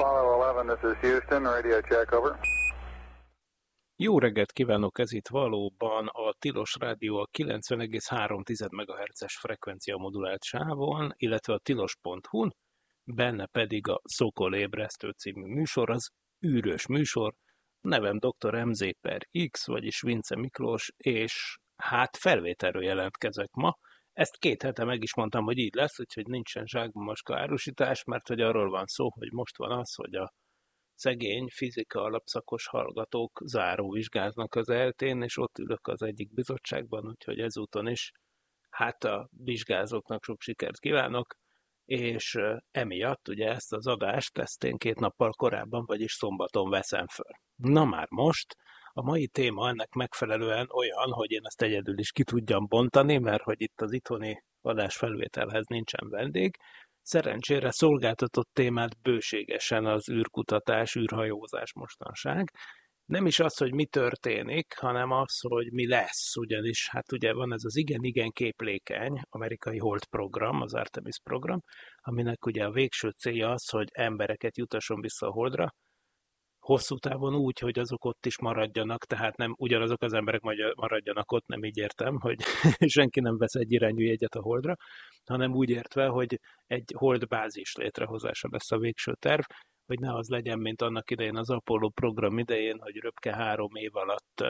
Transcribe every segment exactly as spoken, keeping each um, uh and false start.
Apollo tizenegy, this is Houston, radio check, over. Jó reggelt kívánok, ez itt valóban a Tilos Rádió a kilencven egész három megahertzes frekvencia modulált sávon, illetve a tilos pont hu-n, benne pedig a Szokol Ébresztő című műsor, az űrös műsor, nevem doktor em zé per X, vagyis Vince Miklós, és hát felvételről jelentkezek ma. Ezt két hete meg is mondtam, hogy így lesz, úgyhogy nincsen zsákba macska árusítás, mert hogy arról van szó, hogy most van az, hogy a szegény fizika alapszakos hallgatók záróvizsgáznak az é el té-n, és ott ülök az egyik bizottságban, úgyhogy ezúton is hát a vizsgázóknak sok sikert kívánok, és emiatt ugye ezt az adást ezt én két nappal korábban, vagyis szombaton veszem föl. Na már most, a mai téma ennek megfelelően olyan, hogy én ezt egyedül is ki tudjam bontani, mert hogy itt az itthoni adásfelvételhez nincsen vendég. Szerencsére szolgáltatott témát bőségesen az űrkutatás, űrhajózás mostanság. Nem is az, hogy mi történik, hanem az, hogy mi lesz, ugyanis hát ugye van ez az igen-igen képlékeny amerikai Hold program, az Artemis program, aminek ugye a végső célja az, hogy embereket jutasson vissza a Holdra, hosszú távon úgy, hogy azok ott is maradjanak, tehát nem ugyanazok az emberek maradjanak ott, nem így értem, hogy senki nem vesz egy irányú jegyet a Holdra, hanem úgy értve, hogy egy Hold bázis létrehozása lesz a végső terv, hogy ne az legyen, mint annak idején az Apollo program idején, hogy röpke három év alatt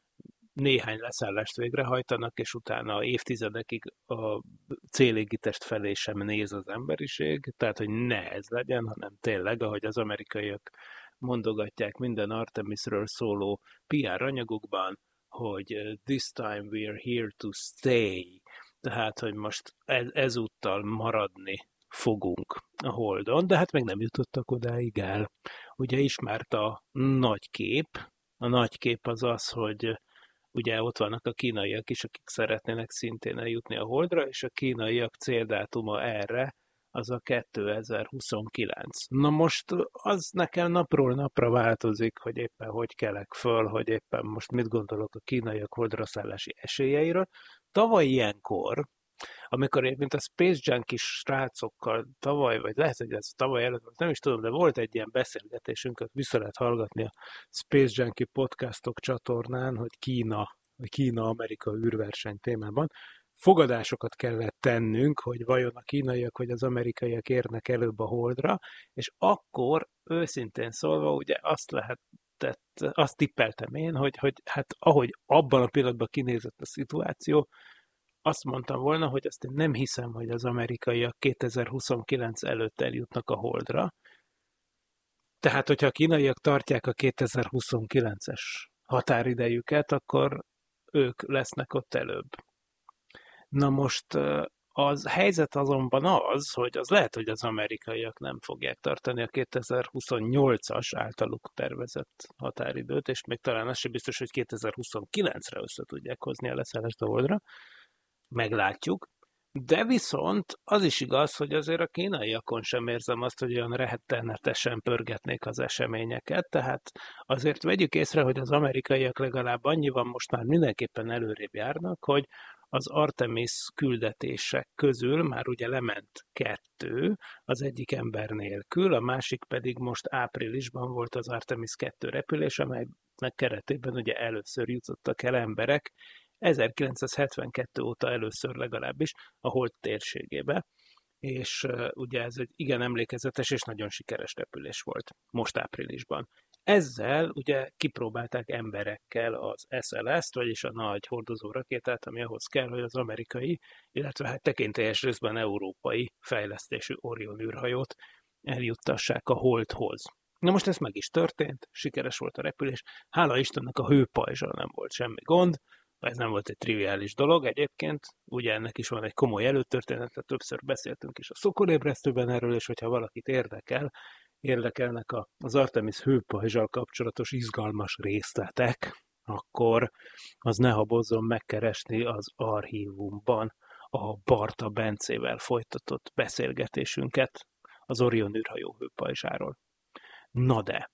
néhány leszállást végrehajtanak, és utána évtizedekig a célégitest felé sem néz az emberiség, tehát hogy ne ez legyen, hanem tényleg, ahogy az amerikaiak mondogatják minden Artemisről szóló pé er anyagokban, hogy this time we are here to stay, tehát, hogy most ez, ezúttal maradni fogunk a Holdon, de hát még nem jutottak odáig el. Ugye ismert a nagy kép, a nagy kép az az, hogy ugye ott vannak a kínaiak is, akik szeretnének szintén eljutni a Holdra, és a kínaiak céldátuma erre az a kétezer-huszonkilenc. Na most az nekem napról napra változik, hogy éppen hogy kelek föl, hogy éppen most mit gondolok a kínaiak Holdra szállási esélyeiről. Tavaly ilyenkor, amikor mint a Space Junkie srácokkal tavaly, vagy lehet, hogy ez tavaly előtt, nem is tudom, de volt egy ilyen beszélgetésünk, vissza lehet hallgatni a Space Junkie podcastok csatornán, hogy Kína, vagy Kína-Amerika űrverseny témában, fogadásokat kellett tennünk, hogy vajon a kínaiak vagy az amerikaiak érnek előbb a Holdra, és akkor őszintén szólva ugye azt lehetett, azt tippeltem én, hogy, hogy hát ahogy abban a pillanatban kinézett a szituáció, azt mondtam volna, hogy azt én nem hiszem, hogy az amerikaiak kétezer-huszonkilenc előtt eljutnak a Holdra. Tehát, hogyha a kínaiak tartják a kétezer-huszonkilences határidejüket, akkor ők lesznek ott előbb. Na most az helyzet azonban az, hogy az lehet, hogy az amerikaiak nem fogják tartani a kétezer-huszonnyolcas általuk tervezett határidőt, és még talán az sem biztos, hogy kétezer-huszonkilencre össze tudják hozni a leszállást a Holdra. Meglátjuk. De viszont az is igaz, hogy azért a kínaiakon sem érzem azt, hogy olyan rettenetesen pörgetnék az eseményeket, tehát azért vegyük észre, hogy az amerikaiak legalább annyiban most már mindenképpen előrébb járnak, hogy az Artemis küldetések közül már ugye lement kettő, az egyik ember nélkül, a másik pedig most áprilisban volt az Artemis kettő repülés, amelynek keretében ugye először jutottak el emberek, ezerkilencszázhetvenkettő óta először legalábbis a Hold térségébe, és uh, ugye ez egy igen emlékezetes és nagyon sikeres repülés volt most áprilisban. Ezzel ugye kipróbálták emberekkel az es el es-t, vagyis a nagy hordozó rakétát, ami ahhoz kell, hogy az amerikai, illetve hát tekintélyes részben európai fejlesztésű Orion űrhajót eljuttassák a Holdhoz. Na most ez meg is történt, sikeres volt a repülés, hála Istennek a hőpajzsal nem volt semmi gond, ez nem volt egy triviális dolog egyébként, ugye ennek is van egy komoly előtörténete, többször beszéltünk is a Szokol Ébresztőben erről, és hogyha valakit érdekel, érdekelnek az Artemis hőpajzsal kapcsolatos izgalmas részletek, akkor az ne habozzon megkeresni az archívumban a Barta Bencével folytatott beszélgetésünket az Orion űrhajó hőpajzsáról. Na de,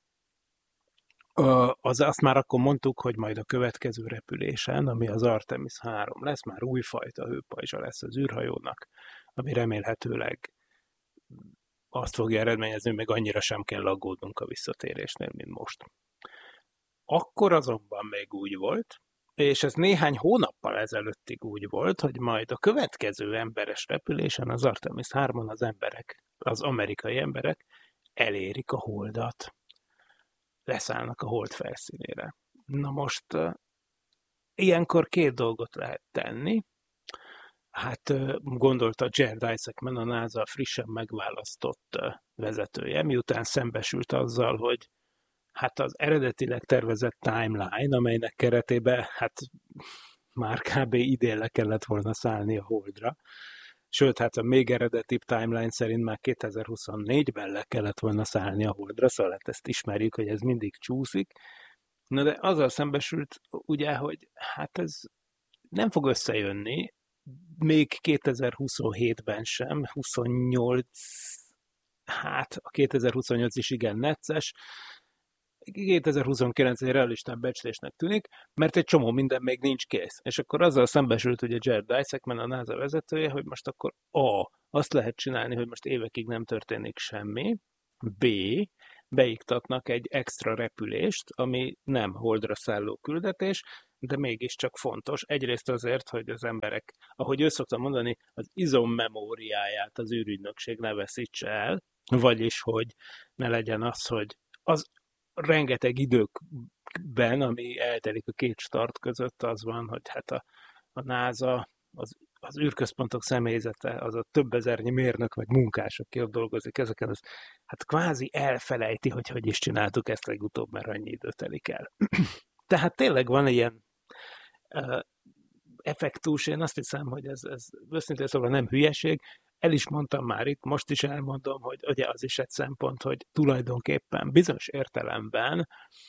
az, azt már akkor mondtuk, hogy majd a következő repülésen, ami az Artemis három lesz, már újfajta hőpajzsa lesz az űrhajónak, ami remélhetőleg azt fogja eredményezni, hogy még annyira sem kell aggódnunk a visszatérésnél, mint most. Akkor azonban még úgy volt, és ez néhány hónappal ezelőttig úgy volt, hogy majd a következő emberes repülésen, az Artemis hármon az emberek, az amerikai emberek elérik a Holdat. Leszállnak a Hold felszínére. Na most ilyenkor két dolgot lehet tenni. Hát gondolta Jared Isaacman, a NASA frissen megválasztott vezetője, miután szembesült azzal, hogy hát az eredetileg tervezett timeline, amelynek keretében hát már kb. Idén le kellett volna szállni a Holdra, sőt, hát a még eredetibb timeline szerint már kétezer-huszonnégyben le kellett volna szállni a Holdra, szóval hát ezt ismerjük, hogy ez mindig csúszik. Na de azzal szembesült, ugye, hogy hát ez nem fog összejönni, még kétezer-huszonhétben sem, huszonnyolc, hát a kétezer-huszonnyolc is igen necces, kétezer-huszonkilenc egy realistább becslésnek tűnik, mert egy csomó minden még nincs kész. És akkor azzal szembesült ugye Jared Isaacman, a NASA vezetője, hogy most akkor A. Azt lehet csinálni, hogy most évekig nem történik semmi, B. Beiktatnak egy extra repülést, ami nem Holdra szálló küldetés, de mégiscsak fontos. Egyrészt azért, hogy az emberek, ahogy ő szokta mondani, az izommemóriáját az űrügynökség ne veszítse el, vagyis, hogy ne legyen az, hogy az rengeteg időkben, ami eltelik a két start között, az van, hogy hát a, a NASA, az, az űrközpontok személyzete, az a több ezernyi mérnök vagy munkás, aki ott dolgozik ezeken, az hát kvázi elfelejti, hogy hogy is csináltuk ezt legutóbb, mert annyi idő telik el. Tehát tényleg van ilyen uh, effektus, én azt hiszem, hogy ez, ez őszintén szóval nem hülyeség. El is mondtam már itt, most is elmondom, hogy ugye az is egy szempont, hogy tulajdonképpen bizonyos értelemben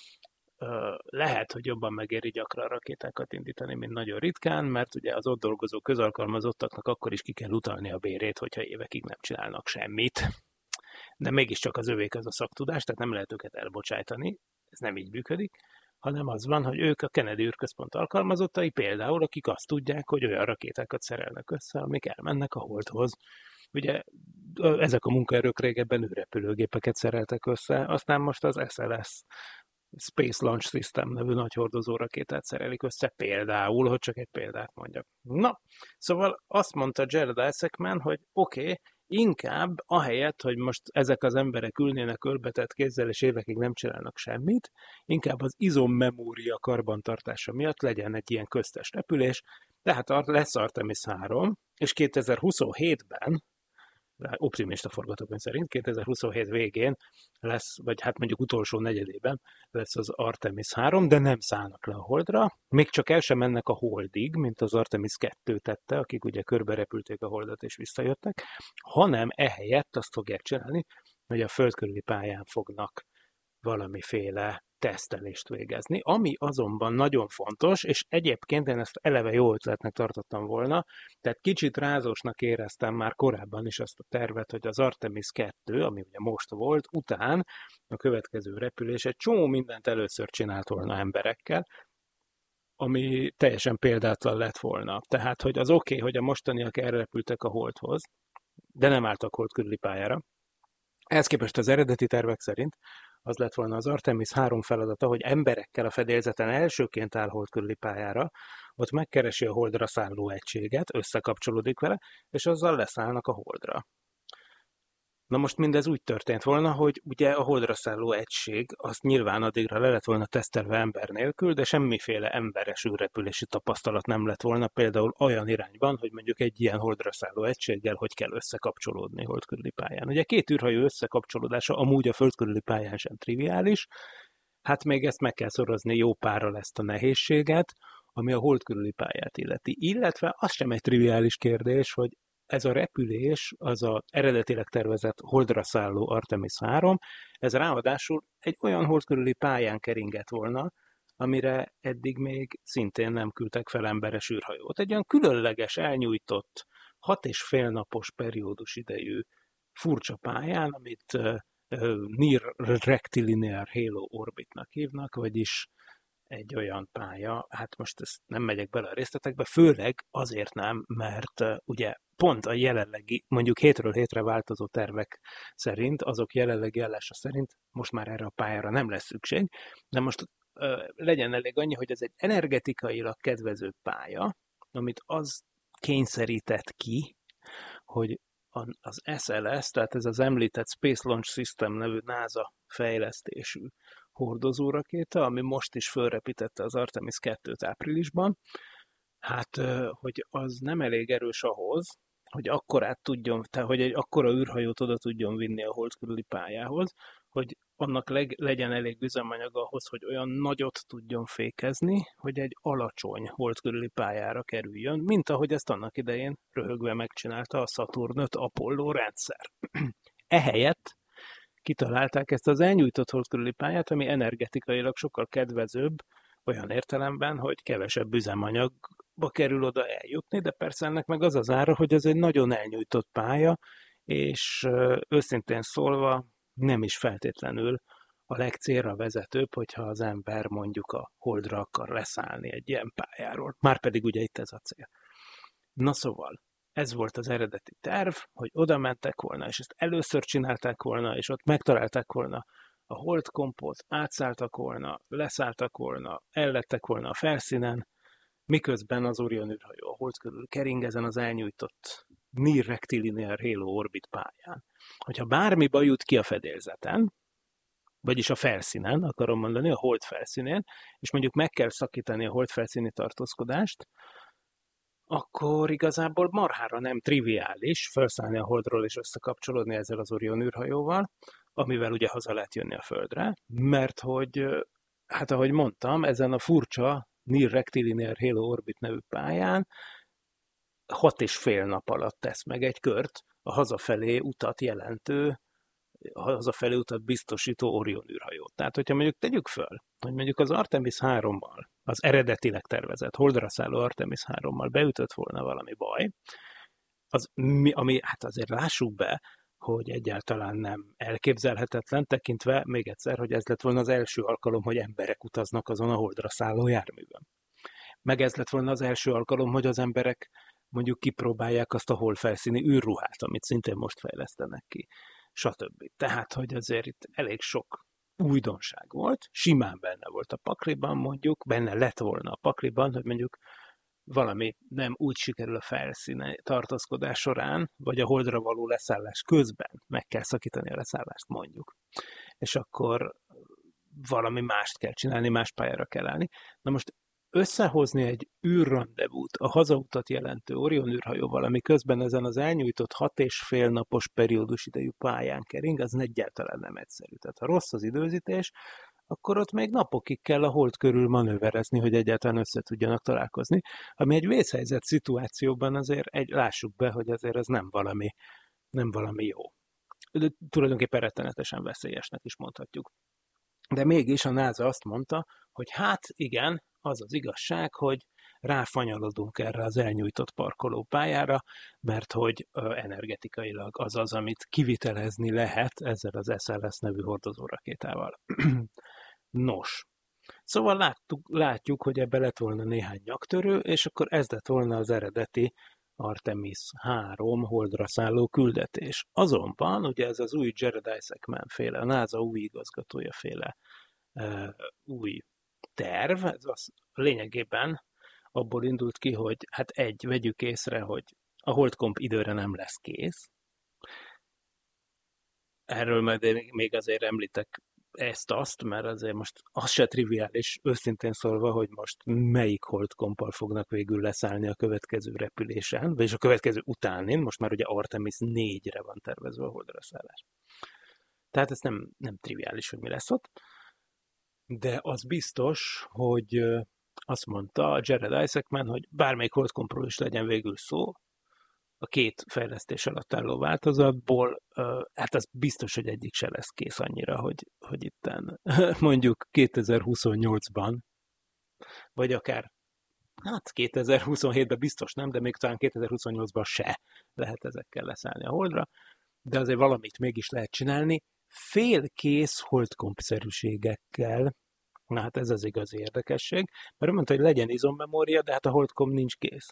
uh, lehet, hogy jobban megéri gyakran rakétákat indítani, mint nagyon ritkán, mert ugye az ott dolgozó közalkalmazottaknak akkor is ki kell utalni a bérét, hogyha évekig nem csinálnak semmit. De mégiscsak az övék az a szaktudás, tehát nem lehet őket elbocsájtani, ez nem így működik, hanem az van, hogy ők a Kennedy űrközpont alkalmazottai például, akik azt tudják, hogy olyan rakétákat szerelnek össze, amik elmennek a Holdhoz. Ugye ezek a munkaerők régebben űrrepülőgépeket szereltek össze, aztán most az es el es, Space Launch System nevű nagy hordozó rakétát szerelik össze például, hogy csak egy példát mondjak. Na, szóval azt mondta Jared Isaacman, hogy oké, okay, inkább ahelyett, hogy most ezek az emberek ülnének ölbetett kézzel és évekig nem csinálnak semmit, inkább az izommemória karbantartása miatt legyen egy ilyen köztes repülés, tehát lesz Artemis három, és kétezer-huszonhétben, optimista forgatókönyv szerint, kétezer-huszonhét végén lesz, vagy hát mondjuk utolsó negyedében lesz az Artemis három, de nem szállnak le a Holdra, még csak el sem mennek a Holdig, mint az Artemis kettő tette, akik ugye körbe repülték a Holdat és visszajöttek, hanem ehelyett azt fogják csinálni, hogy a föld körüli pályán fognak valamiféle tesztelést végezni, ami azonban nagyon fontos, és egyébként én ezt eleve jó ötletnek tartottam volna, tehát kicsit rázósnak éreztem már korábban is azt a tervet, hogy az Artemis kettő, ami ugye most volt, után a következő repülés egy csomó mindent először csinált volna emberekkel, ami teljesen példátlan lett volna. Tehát, hogy az oké, okay, hogy a mostaniak elrepültek a Holdhoz, de nem álltak Hold körüli pályára. Ehhez képest az eredeti tervek szerint az lett volna az Artemis három feladata, hogy emberekkel a fedélzeten elsőként áll Hold körüli pályára, ott megkeresi a Holdra szálló egységet, összekapcsolódik vele, és azzal leszállnak a Holdra. Na most mindez úgy történt volna, hogy ugye a Holdra szálló egység azt nyilván addigra le lett volna tesztelve ember nélkül, de semmiféle emberes űrrepülési tapasztalat nem lett volna, például olyan irányban, hogy mondjuk egy ilyen Holdra szálló egységgel hogy kell összekapcsolódni Hold körüli pályán. Ugye két űrhajó összekapcsolódása amúgy a Föld körüli pályán sem triviális, hát még ezt meg kell szorozni jó párral ezt a nehézséget, ami a Hold körüli pályát illeti. Illetve az sem egy triviális kérdés, hogy ez a repülés, az az eredetileg tervezett Holdra szálló Artemis három, ez ráadásul egy olyan Hold körüli pályán keringett volna, amire eddig még szintén nem küldtek fel emberes űrhajót. Egy olyan különleges, elnyújtott, hat és fél napos periódus idejű furcsa pályán, amit uh, uh, Near Rectilinear Halo Orbitnak hívnak, vagyis egy olyan pálya, hát most ezt nem megyek bele a részletekbe, főleg azért nem, mert uh, ugye pont a jelenlegi, mondjuk hétről hétre változó tervek szerint, azok jelenlegi állása szerint most már erre a pályára nem lesz szükség, de most ö, legyen elég annyi, hogy ez egy energetikailag kedvező pálya, amit az kényszerített ki, hogy az es el es, tehát ez az említett Space Launch System nevű NASA fejlesztésű hordozórakéta, ami most is fölrepítette az Artemis kettőt áprilisban, hát, hogy az nem elég erős ahhoz, hogy akkorát tudjon, tehát hogy egy akkora űrhajót oda tudjon vinni a hold körüli pályához, hogy annak leg, legyen elég üzemanyag ahhoz, hogy olyan nagyot tudjon fékezni, hogy egy alacsony hold körüli pályára kerüljön, mint ahogy ezt annak idején röhögve megcsinálta a Saturn öt Apollo rendszer. Ehelyett kitalálták ezt az elnyújtott hold körüli pályát, ami energetikailag sokkal kedvezőbb, olyan értelemben, hogy kevesebb üzemanyagba kerül oda eljutni, de persze ennek meg az az ára, hogy ez egy nagyon elnyújtott pálya, és őszintén szólva nem is feltétlenül a legcélra vezetőbb, hogyha az ember mondjuk a holdra akar leszállni egy ilyen pályáról. Márpedig ugye itt ez a cél. Na szóval, ez volt az eredeti terv, hogy oda mentek volna, és ezt először csinálták volna, és ott megtalálták volna a holdkompot, átszálltak volna, leszálltak volna, ellettek volna a felszínen, miközben az Orion űrhajó a hold körül kering ezen az elnyújtott Near Rectilinear Halo Orbit pályán. Hogyha bármi baj jut ki a fedélzeten, vagyis a felszínen, akarom mondani, a hold felszínén, és mondjuk meg kell szakítani a hold felszíni tartózkodást, akkor igazából marhára nem triviális felszállni a holdról és összekapcsolódni ezzel az Orion űrhajóval, amivel ugye haza lehet jönni a Földre, mert hogy, hát ahogy mondtam, ezen a furcsa Near Rectilinear Halo Orbit nevű pályán hat és fél nap alatt tesz meg egy kört a hazafelé utat jelentő, a hazafelé utat biztosító Orion űrhajót. Tehát, hogyha mondjuk tegyük föl, hogy mondjuk az Artemis hárommal, az eredetileg tervezett holdra szálló Artemis hárommal beütött volna valami baj, az, ami, hát azért lássuk be, hogy egyáltalán nem elképzelhetetlen, tekintve még egyszer, hogy ez lett volna az első alkalom, hogy emberek utaznak azon a holdra szálló járművön. Meg ez lett volna az első alkalom, hogy az emberek mondjuk kipróbálják azt a holdfelszíni űrruhát, amit szintén most fejlesztenek ki, stb. Tehát, hogy azért itt elég sok újdonság volt, simán benne volt a pakliban mondjuk, benne lett volna a pakliban, hogy mondjuk valami nem úgy sikerül a felszíne tartózkodás során, vagy a holdra való leszállás közben meg kell szakítani a leszállást mondjuk. És akkor valami mást kell csinálni, más pályára kell állni. Na most összehozni egy űrrandevút, a hazautat jelentő Orion űrhajóval, ami közben ezen az elnyújtott hat és fél napos periódus idejű pályán kering, az egyáltalán nem egyszerű. Tehát ha rossz az időzítés, akkor ott még napokig kell a hold körül manőverezni, hogy egyáltalán össze tudjanak találkozni, ami egy vészhelyzet szituációban azért egy, lássuk be, hogy azért ez nem valami, nem valami jó. De tulajdonképpen rettenetesen veszélyesnek is mondhatjuk. De mégis a NASA azt mondta, hogy hát igen, az az igazság, hogy ráfanyalodunk erre az elnyújtott parkolópályára, mert hogy energetikailag az az, amit kivitelezni lehet ezzel az es el es nevű hordozórakétával. Nos, szóval láttuk, látjuk, hogy ebbe lett volna néhány nyaktörő, és akkor ez lett volna az eredeti Artemis három holdra szálló küldetés. Azonban, ugye ez az új Jared Isaacman féle, a NASA új igazgatója féle uh, új terv, ez az lényegében abból indult ki, hogy hát egy, vegyük észre, hogy a holdkomp időre nem lesz kész. Erről majd még azért említek ezt-azt, mert azért most az se triviális, őszintén szólva, hogy most melyik holdkompal fognak végül leszállni a következő repülésen, vagyis a következő utánin, most már ugye Artemis négyre van tervezve a holdra szállás. Tehát ez nem, nem triviális, hogy mi lesz ott, de az biztos, hogy azt mondta a Jared Isaacman, hogy bármelyik holdkompról is legyen végül szó, a két fejlesztés alatt álló változatból, hát az biztos, hogy egyik se lesz kész annyira, hogy, hogy itten mondjuk kétezer-huszonnyolcban, vagy akár, hát kétezer-huszonhétben biztos nem, de még talán kétezer-huszonnyolcban se lehet ezekkel leszállni a holdra, de azért valamit mégis lehet csinálni, félkész holdkomp-szerűségekkel. Na hát ez az igazi érdekesség, mert ő mondta, hogy legyen izommemória, de hát a holdkomp nincs kész.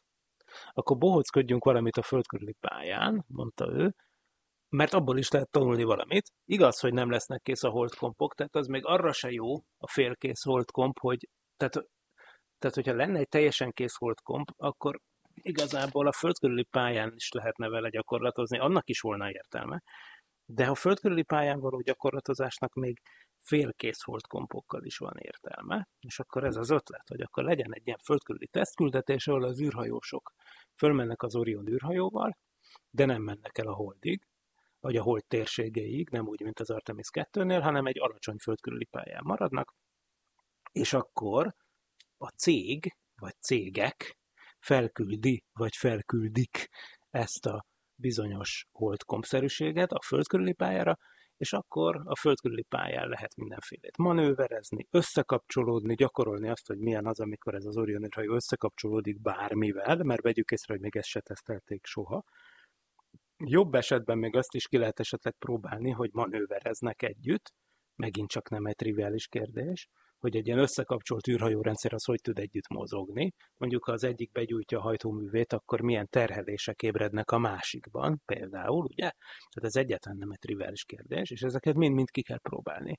akkor bohóckodjunk valamit a föld körüli pályán, mondta ő, mert abból is lehet tanulni valamit. Igaz, hogy nem lesznek kész a holdkompok, tehát az még arra se jó a félkész holdkomp, hogy tehát, tehát hogyha lenne egy teljesen kész holdkomp, akkor igazából a föld körüli pályán is lehetne vele gyakorlatozni, annak is volna értelme. De a föld körüli pályán való gyakorlatozásnak még félkész holdkompokkal is van értelme, és akkor ez az ötlet, hogy akkor legyen egy ilyen föld körüli tesztküldetés, ahol az űrhajósok fölmennek az Orion űrhajóval, de nem mennek el a holdig, vagy a hold térségeig, nem úgy, mint az Artemis kettőnél, hanem egy alacsony föld körüli pályán maradnak, és akkor a cég, vagy cégek felküldi, vagy felküldik ezt a bizonyos holdkompszerűséget a föld körüli pályára, és akkor a föld körüli pályán lehet mindenfélét manőverezni, összekapcsolódni, gyakorolni azt, hogy milyen az, amikor ez az Orion űrhajó összekapcsolódik bármivel, mert vegyük észre, hogy még ezt se tesztelték soha. Jobb esetben még azt is ki lehet esetleg próbálni, hogy manővereznek együtt, megint csak nem egy triviális kérdés, hogy egy ilyen összekapcsolt űrhajórendszer az hogy tud együtt mozogni. Mondjuk, ha az egyik begyújtja a hajtóművét, akkor milyen terhelések ébrednek a másikban, például, ugye? Tehát ez egyáltalán nem egy triviális kérdés, és ezeket mind-mind ki kell próbálni.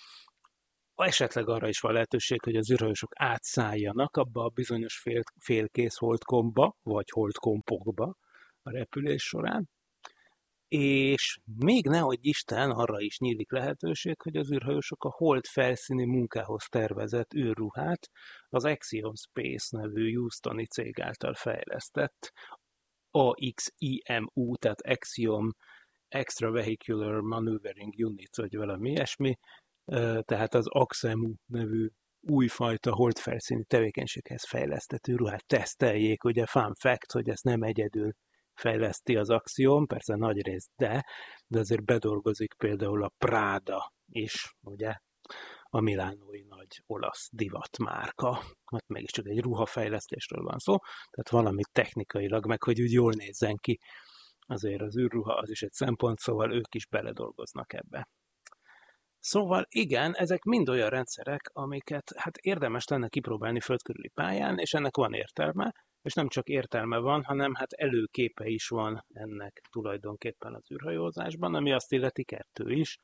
Esetleg arra is van lehetőség, hogy az űrhajósok átszálljanak abba a bizonyos fél, félkész holdkompba, vagy holdkompokba a repülés során, és még nehogy Isten, arra is nyílik lehetőség, hogy az űrhajósok a hold felszíni munkához tervezett űrruhát az Axiom Space nevű houstoni cég által fejlesztett á iksz i em u, tehát Axiom Extravehicular Maneuvering Unit, vagy valami ilyesmi, tehát az AXEMU nevű újfajta holdfelszíni tevékenységhez fejlesztett űrruhát teszteljék. Ugye fun fact, hogy ezt nem egyedül fejleszti az Axiom, persze nagy rész, de, de azért bedolgozik például a Prada is, ugye, a milánói nagy olasz divatmárka. Hát mégiscsak egy ruhafejlesztésről van szó, tehát valami technikailag, meg hogy úgy jól nézzen ki. Azért az űrruha az is egy szempont, szóval ők is beledolgoznak ebbe. Szóval igen, ezek mind olyan rendszerek, amiket hát érdemes lenne kipróbálni földkörüli pályán, és ennek van értelme, és nem csak értelme van, hanem hát előképe is van ennek tulajdonképpen az űrhajózásban, ami azt illeti kettő is,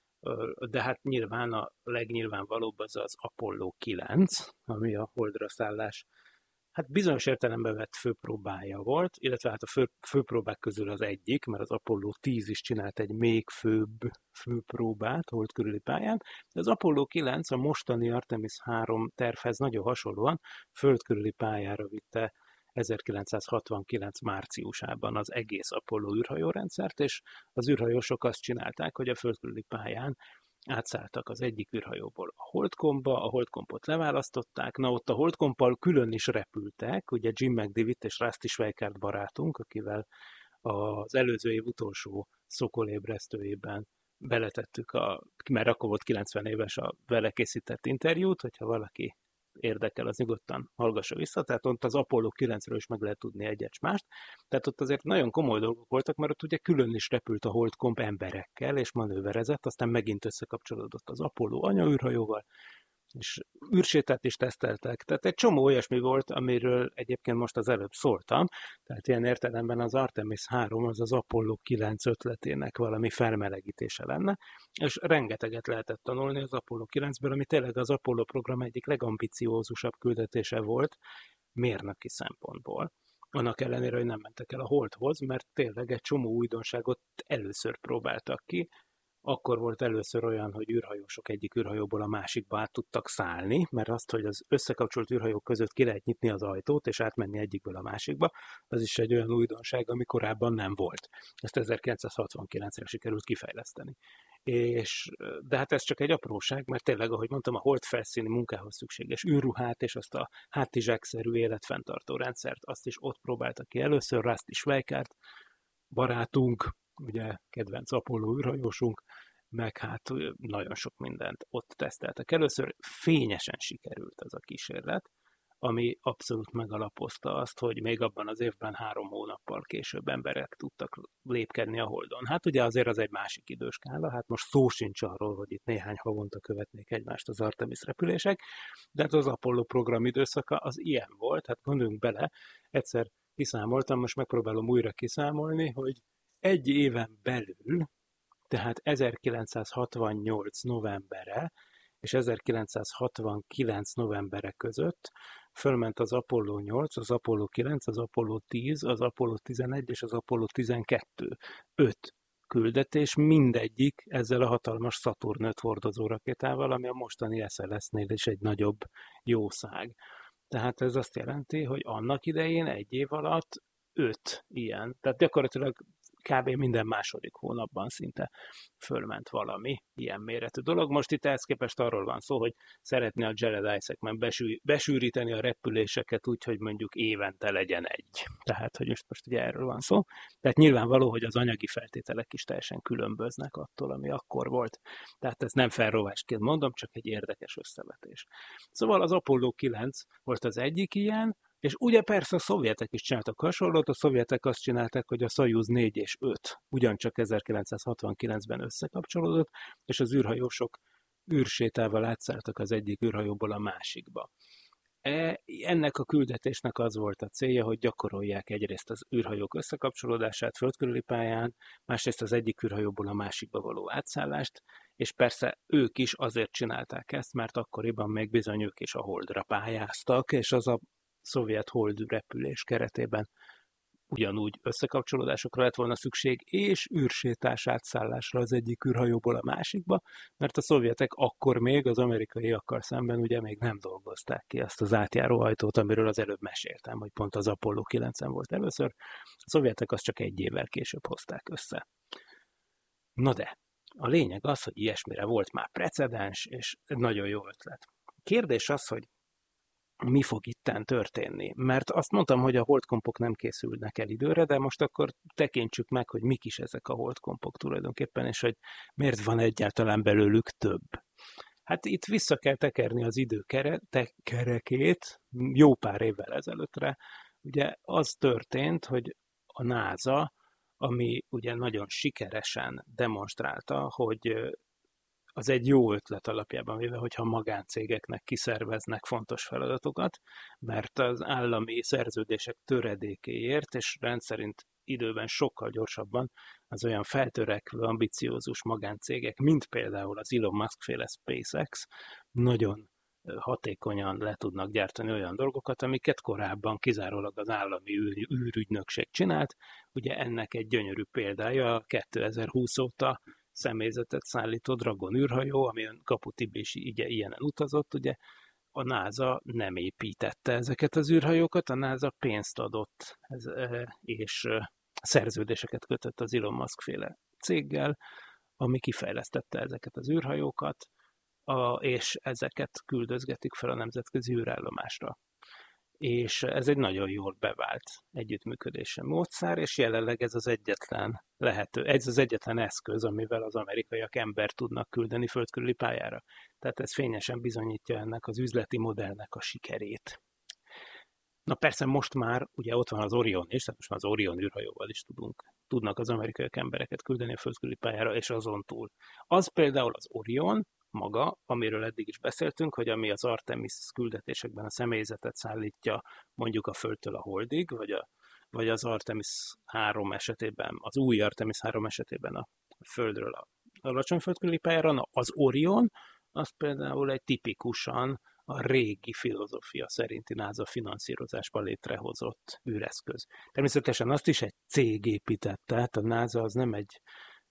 de hát nyilván a legnyilvánvalóbb az az Apollo kilenc, ami a holdra szállás hát bizonyos értelemben vett főpróbája volt, illetve hát a fő, főpróbák közül az egyik, mert az Apollo tíz is csinált egy még főbb főpróbát hold körüli pályán, de az Apollo kilenc a mostani Artemis három tervhez nagyon hasonlóan föld körüli pályára vitte ezerkilencszázhatvankilenc márciusában az egész Apollo űrhajórendszert, és az űrhajósok azt csinálták, hogy a föld körüli pályán átszálltak az egyik űrhajóból a Holdcombba, a Holdcombot leválasztották, na ott a Holdcombbal külön is repültek, ugye Jim McDivitt és Rusty Schweickart barátunk, akivel az előző év utolsó szokolébresztőjében beletettük, a, mert akkor volt kilencven éves a vele készített interjút, hogyha valaki érdekel, az nyugodtan hallgassa vissza, tehát ott az Apollo kilencről is meg lehet tudni egyet mást, tehát ott azért nagyon komoly dolgok voltak, mert ott ugye külön is repült a Holdcomb emberekkel, és manőverezett, aztán megint összekapcsolódott az Apollo anyaűrhajóval, és űrsétát is teszteltek, tehát egy csomó olyasmi volt, amiről egyébként most az előbb szóltam, tehát ilyen értelemben az Artemis három az az Apollo kilenc ötletének valami felmelegítése lenne, és rengeteget lehetett tanulni az Apollo kilencből, ami tényleg az Apollo program egyik legambiciózusabb küldetése volt mérnöki szempontból. Annak ellenére, hogy nem mentek el a Holdhoz, mert tényleg egy csomó újdonságot először próbáltak ki. Akkor volt először olyan, hogy űrhajósok egyik űrhajóból a másikba át tudtak szállni, mert azt, hogy az összekapcsolt űrhajók között ki lehet nyitni az ajtót, és átmenni egyikből a másikba, az is egy olyan újdonság, ami korábban nem volt. Ezt ezerkilencszázhatvankilencre sikerült kifejleszteni. És, de hát ez csak egy apróság, mert tényleg, ahogy mondtam, a hold felszíni munkához szükséges űrruhát, és azt a hátizsák-szerű életfenntartó rendszert, azt is ott próbáltak ki először, Rusty Schweickart, barátunk, ugye kedvenc Apollo űrhajósunk, meg hát nagyon sok mindent ott teszteltek. Először fényesen sikerült ez a kísérlet, ami abszolút megalapozta azt, hogy még abban az évben három hónappal később emberek tudtak lépkedni a Holdon. Hát ugye azért az egy másik időskála, hát most szó sincs arról, hogy itt néhány havonta követnék egymást az Artemis repülések, de hát az Apollo program időszaka az ilyen volt, hát gondoljunk bele, egyszer kiszámoltam, most megpróbálom újra kiszámolni, hogy egy éven belül, tehát ezerkilencszázhatvannyolc novembere és ezerkilencszázhatvankilenc novembere között fölment az Apollo nyolc, az Apollo kilenc, az Apollo tíz, az Apollo tizenegy és az Apollo tizenkettő. Öt küldetés, mindegyik ezzel a hatalmas Saturn öt hordozó rakétával, ami a mostani es el es-nél is egy nagyobb jószág. Tehát ez azt jelenti, hogy annak idején egy év alatt öt ilyen. Tehát gyakorlatilag kb. Minden második hónapban szinte fölment valami ilyen méretű dolog. Most itt ehhez képest arról van szó, hogy szeretné a Jared Isaacman besű, besűríteni a repüléseket úgy, hogy mondjuk évente legyen egy. Tehát, hogy most, most ugye erről van szó. Tehát nyilvánvaló, hogy az anyagi feltételek is teljesen különböznek attól, ami akkor volt. Tehát ez nem felrovásként mondom, csak egy érdekes összevetés. Szóval az Apollo kilenc volt az egyik ilyen, és ugye persze a szovjetek is csináltak hasonlót, a szovjetek azt csinálták, hogy a Szajuz négy és öt ugyancsak ezerkilencszázhatvankilencben összekapcsolódott, és az űrhajósok űrsétával átszálltak az egyik űrhajóból a másikba. E, ennek a küldetésnek az volt a célja, hogy gyakorolják egyrészt az űrhajók összekapcsolódását földkörüli pályán, másrészt az egyik űrhajóból a másikba való átszállást, és persze ők is azért csinálták ezt, mert akkoriban még bizony ők is a Holdra pályáztak, és az a szovjet hold repülés keretében ugyanúgy összekapcsolódásokra lett volna szükség, és űrsétás átszállásra az egyik űrhajóból a másikba, mert a szovjetek akkor még az amerikaiakkal szemben ugye még nem dolgozták ki azt az átjáróajtót, amiről az előbb meséltem, hogy pont az Apollo kilencen volt először. A szovjetek azt csak egy évvel később hozták össze. Na de, a lényeg az, hogy ilyesmire volt már precedens, és nagyon jó ötlet. Kérdés az, hogy mi fog itten történni? Mert azt mondtam, hogy a holdkompok nem készülnek el időre, de most akkor tekintsük meg, hogy mik is ezek a holdkompok tulajdonképpen, és hogy miért van egyáltalán belőlük több. Hát itt vissza kell tekerni az idő kere, te, kerekét jó pár évvel ezelőttre. Ugye az történt, hogy a NASA, ami ugye nagyon sikeresen demonstrálta, hogy az egy jó ötlet alapjában véve, hogyha magáncégeknek kiszerveznek fontos feladatokat, mert az állami szerződések töredékéért, és rendszerint időben sokkal gyorsabban az olyan feltörekvő, ambiciózus magáncégek, mint például az Elon Musk-féle SpaceX, nagyon hatékonyan le tudnak gyártani olyan dolgokat, amiket korábban kizárólag az állami űrügynökség csinált. Ugye ennek egy gyönyörű példája a kétezer-húsz óta személyzetet szállító Dragon űrhajó, ami Kapu Tibi is ugye ilyenen utazott, ugye a NASA nem építette ezeket az űrhajókat, a NASA pénzt adott ez, és szerződéseket kötött az Elon Musk-féle céggel, ami kifejlesztette ezeket az űrhajókat, a, és ezeket küldözgetik fel a nemzetközi űrállomásra. És ez egy nagyon jól bevált együttműködési módszer, és jelenleg ez az egyetlen lehető, ez az egyetlen eszköz, amivel az amerikaiak embert tudnak küldeni földkörüli pályára. Tehát ez fényesen bizonyítja ennek az üzleti modellnek a sikerét. Na persze most már, ugye ott van az Orion is, tehát most már az Orion űrhajóval is tudunk, tudnak az amerikaiak embereket küldeni a földkörüli pályára, és azon túl. Az például az Orion maga, amiről eddig is beszéltünk, hogy ami az Artemis küldetésekben a személyzetet szállítja mondjuk a Földtől a Holdig, vagy, a, vagy az Artemis három esetében, az új Artemis három esetében a Földről a alacsony földkörüli pályára, na, az Orion, az például egy tipikusan a régi filozófia szerinti NASA finanszírozásban létrehozott űreszköz. Természetesen azt is egy cég épített, tehát a NASA az nem egy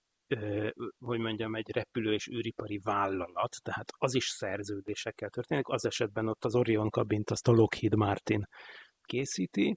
hogy mondjam, egy repülő- és űripari vállalat, tehát az is szerződésekkel történik. Az esetben ott az Orion kabint azt a Lockheed Martin készíti,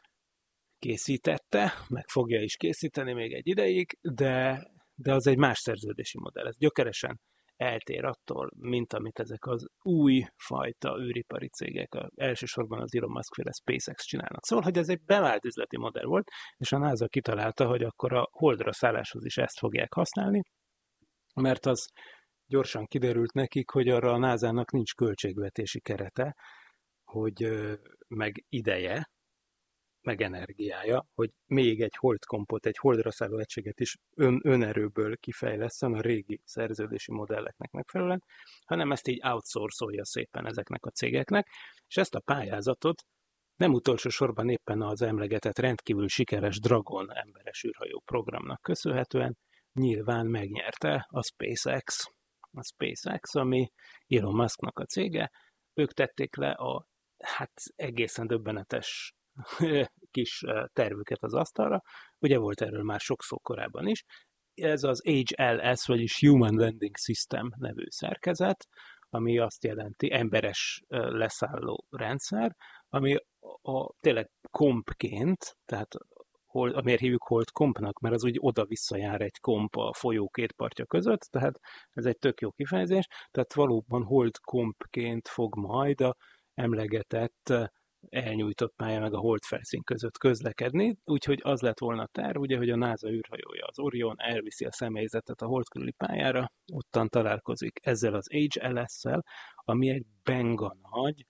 készítette, meg fogja is készíteni még egy ideig, de, de az egy más szerződési modell. Ez gyökeresen eltér attól, mint amit ezek az új fajta űripari cégek, a, elsősorban az Elon Musk-féle SpaceX csinálnak. Szóval, hogy ez egy bevált üzleti modell volt, és a NASA kitalálta, hogy akkor a Holdra szálláshoz is ezt fogják használni, mert az gyorsan kiderült nekik, hogy arra a nászának nincs költségvetési kerete, hogy meg ideje, meg energiája, hogy még egy holdkompot, egy holdra szálló egységet is ön, önerőből kifejleszten a régi szerződési modelleknek megfelelően, hanem ezt így outsourcolja szépen ezeknek a cégeknek, és ezt a pályázatot Nem utolsó sorban éppen az emlegetett rendkívül sikeres Dragon emberes űrhajó programnak köszönhetően nyilván megnyerte a SpaceX. A SpaceX, ami Elon Musknak a cége, ők tették le a hát egészen döbbenetes kis tervüket az asztalra. Ugye volt erről már sokszor korábban is. Ez az H L S, vagyis Human Landing System nevű szerkezet, ami azt jelenti emberes leszálló rendszer, ami a, a tényleg kompként, tehát hol, amiért hívjuk hold kompnak, mert az úgy oda-vissza jár egy komp a folyó két partja között, tehát ez egy tök jó kifejezés, tehát valóban hold kompként fog majd a emlegetett elnyújtott pálya meg a holdfelszín között közlekedni, úgyhogy az lett volna a terv, ugye, hogy a NASA űrhajója, az Orion elviszi a személyzetet a hold körüli pályára, ottan találkozik ezzel az H L S-szel, ami egy benga nagy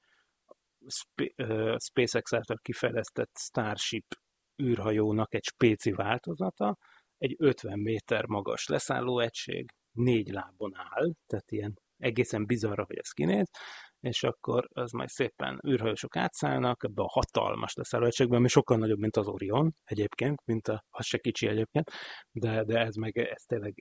SpaceX által kifejlesztett Starship űrhajónak egy spéci változata, egy ötven méter magas leszállóegység, négy lábon áll, tehát ilyen egészen bizarra, hogy ez kinéz, és akkor az majd szépen űrhajósok átszállnak ebbe a hatalmas leszállóegységbe, ami sokkal nagyobb, mint az Orion egyébként, mint a, az se kicsi egyébként, de, de ez meg ez tényleg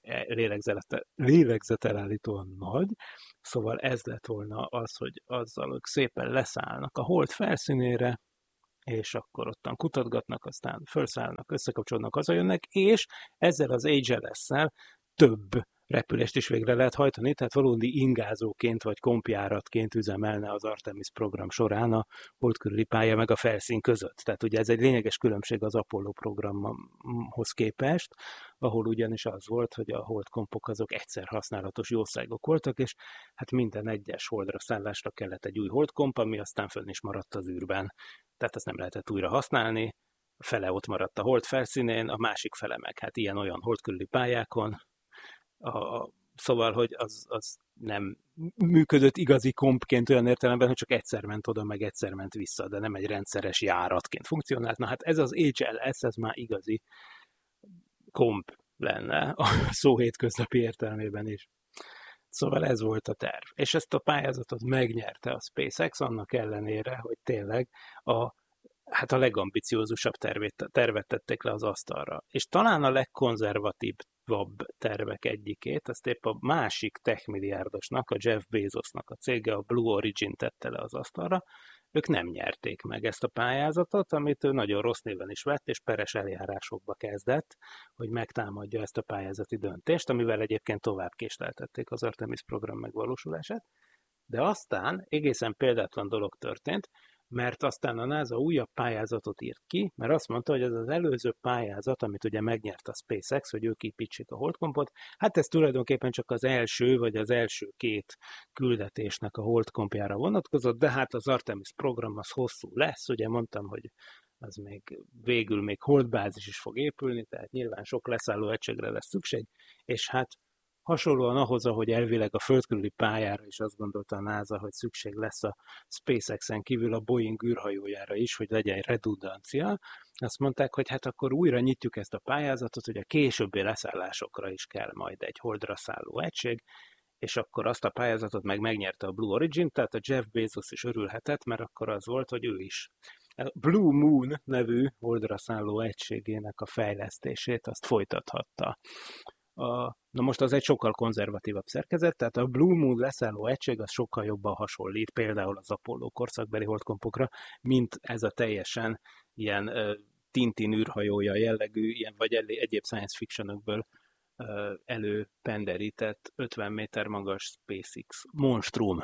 lélegzetelállítóan nagy, szóval ez lett volna az, hogy azzal ők szépen leszállnak a hold felszínére, és akkor ottan kutatgatnak, aztán felszállnak, összekapcsolnak, hazajönnek, és ezzel az H L S-szel több repülést is végre lehet hajtani, tehát valódi ingázóként vagy kompjáratként üzemelne az Artemis program során a hold körüli pálya meg a felszín között. Tehát ugye ez egy lényeges különbség az Apollo programhoz képest, ahol ugyanis az volt, hogy a holdkompok azok egyszer használatos jószágok voltak, és hát minden egyes holdra szállásra kellett egy új holdkomp, ami aztán fönn is maradt az űrben. Tehát ezt nem lehetett újra használni, a fele ott maradt a hold felszínén, a másik fele meg hát ilyen-olyan hold körüli pályákon. A, szóval, hogy az, az nem működött igazi kompként olyan értelemben, hogy csak egyszer ment oda, meg egyszer ment vissza, de nem egy rendszeres járatként funkcionált. Na hát ez az H L S, ez már igazi komp lenne a szó hétköznapi értelmében is. Szóval ez volt a terv. És ezt a pályázatot megnyerte a SpaceX, annak ellenére, hogy tényleg a, hát a legambiciózusabb tervet, tervet tették le az asztalra. És talán a legkonzervatív tervek egyikét, ezt épp a másik techmilliárdosnak, a Jeff Bezosnak a cége, a Blue Origin tette le az asztalra. Ők nem nyerték meg ezt a pályázatot, amit ő nagyon rossz néven is vett, és peres eljárásokba kezdett, hogy megtámadja ezt a pályázati döntést, amivel egyébként tovább késleltették az Artemis program megvalósulását. De aztán egészen példátlan dolog történt, mert aztán a NASA újabb pályázatot írt ki, mert azt mondta, hogy ez az előző pályázat, amit ugye megnyert a SpaceX, hogy ők építsék a holdkompot, hát ez tulajdonképpen csak az első, vagy az első két küldetésnek a holdkompjára vonatkozott, de hát az Artemis program az hosszú lesz, ugye mondtam, hogy az még végül még holdbázis is fog épülni, tehát nyilván sok leszálló egységre lesz szükség, és hát hasonlóan ahhoz, ahogy elvileg a földkörüli pályára is azt gondolta a NASA, hogy szükség lesz a SpaceX-en kívül a Boeing űrhajójára is, hogy legyen redundancia, azt mondták, hogy hát akkor újra nyitjuk ezt a pályázatot, hogy a későbbi leszállásokra is kell majd egy holdra szálló egység, és akkor azt a pályázatot meg megnyerte a Blue Origin, tehát a Jeff Bezos is örülhetett, mert akkor az volt, hogy ő is a Blue Moon nevű holdra szálló egységének a fejlesztését azt folytathatta. A, na most az egy sokkal konzervatívabb szerkezet, tehát a Blue Moon leszálló egység az sokkal jobban hasonlít például az Apollo korszakbeli holdkompokra, mint ez a teljesen ilyen uh, Tintin űrhajója jellegű, ilyen vagy elé, egyéb science fictionokből uh, előpenderített ötven méter magas SpaceX monstrum.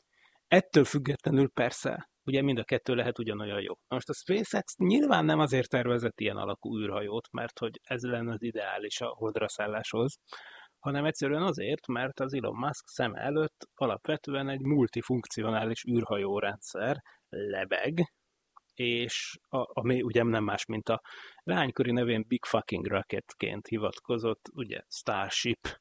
Ettől függetlenül persze, ugye mind a kettő lehet ugyanolyan jó. Most a SpaceX nyilván nem azért tervezett ilyen alakú űrhajót, mert hogy ez lenne az ideális a holdra szálláshoz, hanem egyszerűen azért, mert az Elon Musk szeme előtt alapvetően egy multifunkcionális űrhajórendszer lebeg, és a, ami ugye nem más, mint a leányköri nevén Big Fucking Rocketként hivatkozott, ugye Starship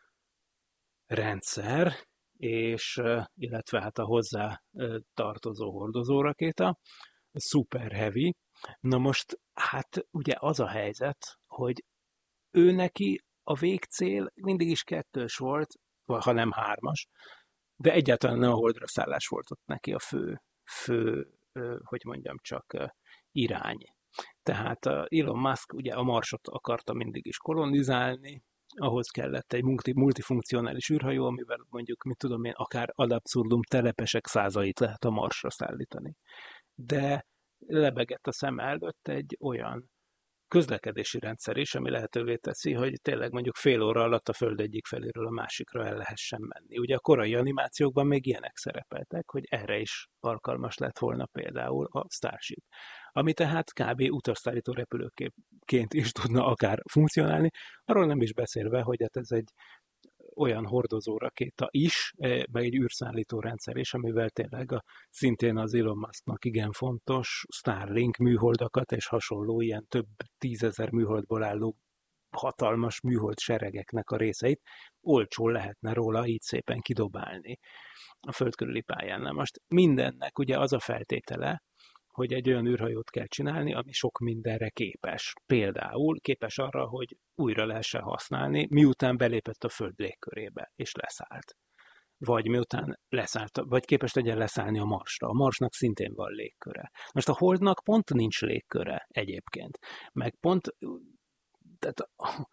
rendszer, és illetve hát a hozzá tartozó hordozórakéta, Super Heavy. Na most, hát ugye az a helyzet, hogy ő neki a végcél mindig is kettős volt, ha nem hármas, de egyáltalán nem a holdra szállás volt ott neki a fő, fő hogy mondjam csak, irány. Tehát Elon Musk ugye a Marsot akarta mindig is kolonizálni, ahhoz kellett egy multi, multifunkcionális űrhajó, amivel mondjuk, mit tudom én, akár ad abszurdum telepesek százait lehet a Marsra szállítani. De lebegett a szem előtt egy olyan közlekedési rendszer is, ami lehetővé teszi, hogy tényleg mondjuk fél óra alatt a Föld egyik feléről a másikra el lehessen menni. Ugye a korai animációkban még ilyenek szerepeltek, hogy erre is alkalmas lett volna például a Starship, ami tehát kb. Utasszállító repülőként is tudna akár funkcionálni, arról nem is beszélve, hogy hát ez egy olyan hordozó rakéta is, meg egy űrszállító rendszer is, amivel tényleg a, szintén az Elon Musknak igen fontos Starlink műholdakat és hasonló ilyen több tízezer műholdból álló hatalmas műhold seregeknek a részeit olcsón lehetne róla így szépen kidobálni a föld körüli pályán. Na most mindennek ugye az a feltétele, hogy egy olyan űrhajót kell csinálni, ami sok mindenre képes. Például képes arra, hogy újra lehessen használni, miután belépett a Föld légkörébe, és leszállt. Vagy miután leszállt, vagy képes legyen leszállni a Marsra. A Marsnak szintén van légköre. Most a Holdnak pont nincs légköre egyébként. Meg pont, tehát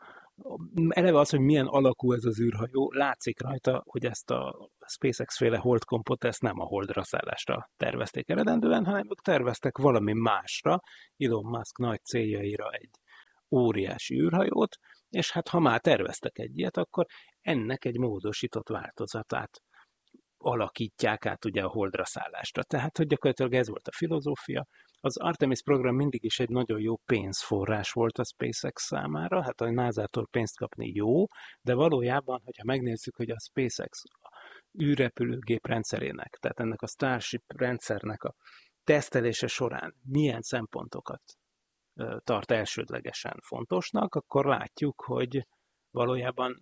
eleve az, hogy milyen alakú ez az űrhajó, látszik rajta, hogy ezt a SpaceX-féle holdkompot ezt nem a holdra szállásra tervezték eredendően, hanem ők terveztek valami másra, Elon Musk nagy céljaira egy óriási űrhajót, és hát ha már terveztek egy ilyet, akkor ennek egy módosított változatát alakítják át ugye a holdra szállásra. Tehát, hogy gyakorlatilag ez volt a filozófia. Az Artemis program mindig is egy nagyon jó pénzforrás volt a SpaceX számára, hát a názától pénzt kapni jó, de valójában, hogyha megnézzük, hogy a SpaceX űrrepülőgép rendszerének, tehát ennek a Starship rendszernek a tesztelése során milyen szempontokat tart elsődlegesen fontosnak, akkor látjuk, hogy valójában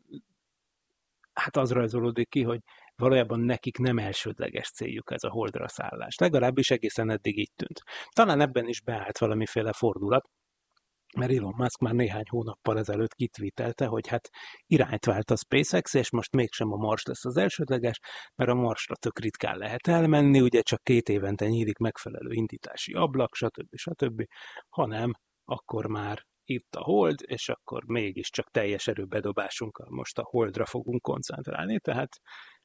hát az rajzolódik ki, hogy valójában nekik nem elsődleges céljuk ez a holdra szállás. Legalábbis egészen eddig így tűnt. Talán ebben is beállt valamiféle fordulat, mert Elon Musk már néhány hónappal ezelőtt kitvítelte, hogy hát irányt vált a SpaceX, és most mégsem a Mars lesz az elsődleges, mert a Marsra tök ritkán lehet elmenni, ugye csak két évente nyílik megfelelő indítási ablak, stb. stb., hanem akkor már itt a hold, és akkor mégiscsak teljes erőbedobásunkkal most a holdra fogunk koncentrálni, tehát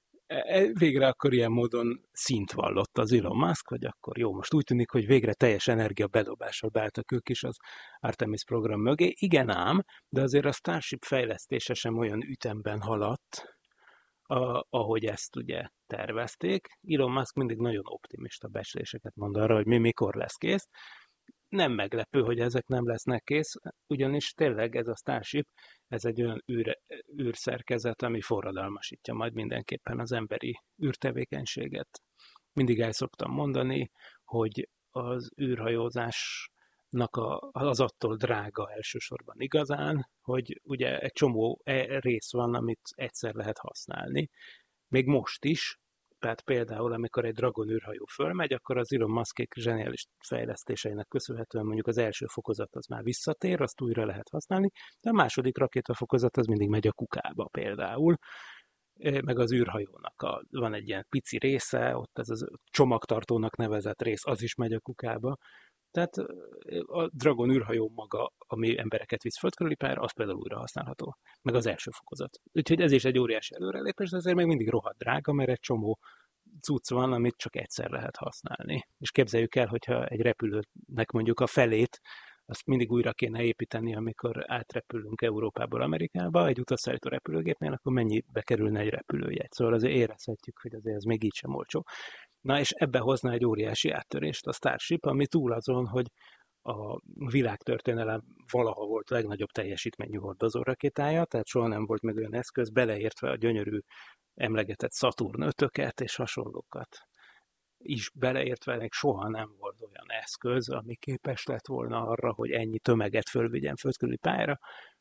végre akkor ilyen módon szint vallott az Elon Musk, hogy akkor jó, most úgy tűnik, hogy végre teljes energia bedobással beálltak ők is az Artemis program mögé. Igen ám, de azért a Starship fejlesztése sem olyan ütemben haladt, a, ahogy ezt ugye tervezték. Elon Musk mindig nagyon optimista becsléseket mond arra, hogy mi mikor lesz kész. Nem meglepő, hogy ezek nem lesznek kész, ugyanis tényleg ez a Starship, ez egy olyan űr, űrszerkezet, ami forradalmasítja majd mindenképpen az emberi űrtevékenységet. Mindig el szoktam mondani, hogy az űrhajózásnak a, az attól drága elsősorban igazán, hogy ugye egy csomó rész van, amit egyszer lehet használni. Még most is, tehát például, amikor egy Dragon űrhajó fölmegy, akkor az Elon Muskék zseniális fejlesztéseinek köszönhetően mondjuk az első fokozat az már visszatér, azt újra lehet használni, de a második rakétafokozat az mindig megy a kukába például, meg az űrhajónak a, van egy ilyen pici része, ott ez az csomagtartónak nevezett rész, az is megy a kukába. Tehát a Dragon űrhajó maga, ami embereket visz föld körüli pályára, az például újra használható. Meg az első fokozat. Úgyhogy ez is egy óriási előrelépés, de azért még mindig rohadt drága, mert egy csomó cucc van, amit csak egyszer lehet használni. És képzeljük el, hogyha egy repülőnek mondjuk a felét, azt mindig újra kéne építeni, amikor átrepülünk Európából Amerikába, egy utasszállító repülőgépnél, akkor mennyibe kerülne egy repülőjegy. Szóval azért érezhetjük, hogy azért ez még így sem olcsó. Na és ebbe hozna egy óriási áttörést a Starship, ami túl azon, hogy a világtörténelem valaha volt legnagyobb teljesítményű hordozó rakétája, tehát soha nem volt meg olyan eszköz, beleértve a gyönyörű emlegetett Saturn ötöket és hasonlókat is beleértve, még soha nem volt olyan eszköz, ami képes lett volna arra, hogy ennyi tömeget fölvigyen földkörüli pályára.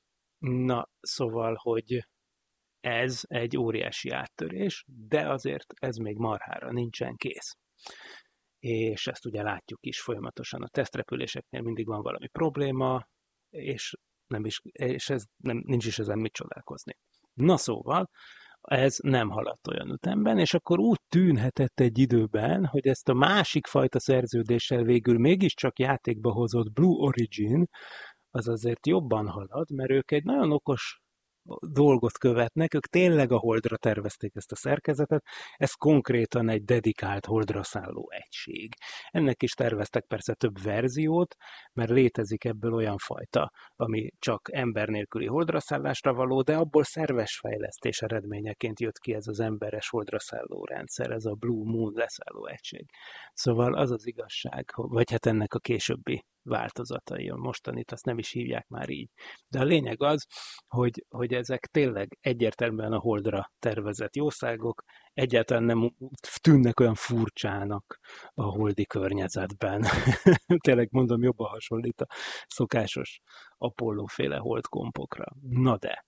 Na, szóval, hogy ez egy óriási áttörés, de azért ez még marhára nincsen kész. És ezt ugye látjuk is folyamatosan a tesztrepüléseknél, mindig van valami probléma, és, nem is, és ez nem, nincs is ezen mit csodálkozni. Na szóval, ez nem haladt olyan ütemben, és akkor úgy tűnhetett egy időben, hogy ezt a másik fajta szerződéssel végül mégiscsak játékba hozott Blue Origin, az azért jobban halad, mert ők egy nagyon okos dolgot követnek, ők tényleg a Holdra tervezték ezt a szerkezetet, ez konkrétan egy dedikált Holdra szálló egység. Ennek is terveztek persze több verziót, mert létezik ebből olyan fajta, ami csak ember nélküli Holdra szállásra való, de abból szerves fejlesztés eredményeként jött ki ez az emberes Holdra szálló rendszer, ez a Blue Moon leszálló egység. Szóval az az igazság, vagy hát ennek a későbbi változatai, a mostanit azt nem is hívják már így. De a lényeg az, hogy, hogy ezek tényleg egyértelműen a Holdra tervezett jószágok, egyáltalán nem tűnnek olyan furcsának a holdi környezetben. Tényleg mondom, jobban hasonlít a szokásos Apollo-féle holdkompokra. Na de,